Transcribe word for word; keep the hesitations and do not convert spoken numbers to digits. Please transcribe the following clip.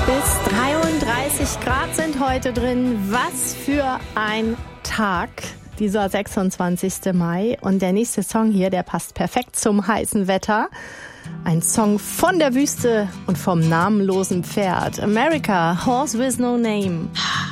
Bis dreiunddreißig Grad sind heute drin. Was für ein Tag, dieser sechsundzwanzigster Mai. Und der nächste Song hier, der passt perfekt zum heißen Wetter. Ein Song von der Wüste und vom namenlosen Pferd. America, Horse with No Name.